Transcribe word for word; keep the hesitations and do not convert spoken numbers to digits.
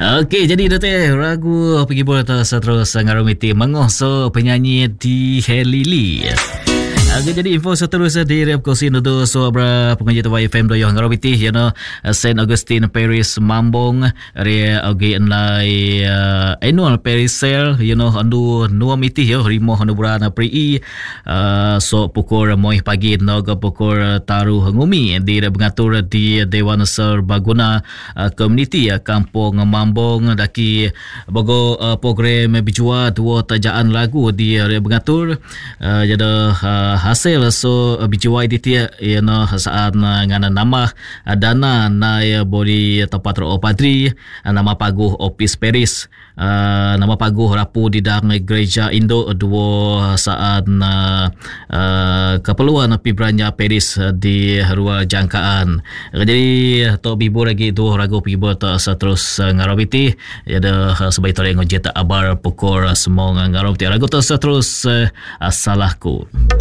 Okey, jadi Datuk ragu pergi bola terus ngarumiti mengoso penyanyi di Helili. Okey, jadi info seterusnya di Rep Kosi Nudu Sobra pengaji Tawai F M doyo ngarumiti you know Saint Augustine Paris Mambong area ogi enlai uh, annual Paris sale you know andu nuam iti yo rimo andu burana pri uh, so pukul moi pagi no ke pukul taruh ngumi di mengatur di Dewan Serbaguna uh, Community uh, Kampung Mambong daki bogo uh, program bijua dua tajaan lagu di area mengatur uh, jadi uh, hasil so bijua di dia you know saat uh, ngana nama uh, dana na ya boli tempat ro padri uh, nama paguh Opis Paris uh, nama paguh rapu di dalam gereja Indo dua saat uh, uh, keperluan pibranya Paris uh, di ruang jangkaan. Jadi to bibu lagi tu ragu bibu ta terus uh, ngarabiti ya dah uh, sebaik tolong ngojeta abar pukul semua ngarabiti ragu terus uh, salahku.